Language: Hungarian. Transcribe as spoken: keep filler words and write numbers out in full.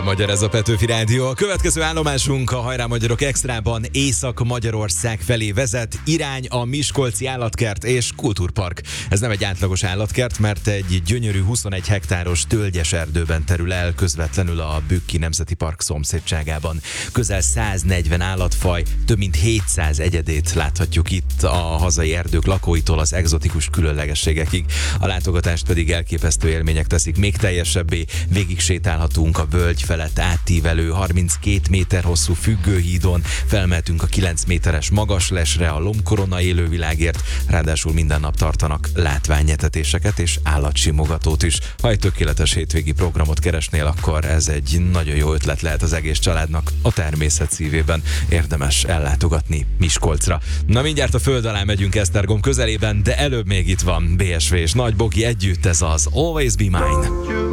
Magyar, ez a Petőfi Rádió. A következő állomásunk a Hajrá Magyarok Extrában Észak-Magyarország felé vezet, irány a Miskolci Állatkert és Kultúrpark. Ez nem egy átlagos állatkert, mert egy gyönyörű huszonegy hektáros tölgyes erdőben terül el, közvetlenül a Bükki Nemzeti Park szomszédságában. Közel száznegyven állatfaj, több mint hétszáz egyedét láthatjuk itt a hazai erdők lakóitól az egzotikus különlegességekig. A látogatást pedig elképesztő élmények teszik még teljesebbé. Végig sétálhatunk a völgy felett átívelő harminckét méter hosszú függőhídon, felmehetünk a kilenc méteres magaslesre a lombkorona élővilágért, ráadásul minden nap tartanak látványetetéseket és állatsimogatót is. Ha egy tökéletes hétvégi programot keresnél, akkor ez egy nagyon jó ötlet lehet az egész családnak. A természet szívében érdemes ellátogatni Miskolcra. Na, mindjárt a föld alá megyünk Esztergom közelében, de előbb még itt van bé es vé és Nagy Bogi együtt, ez az Always Be Mine.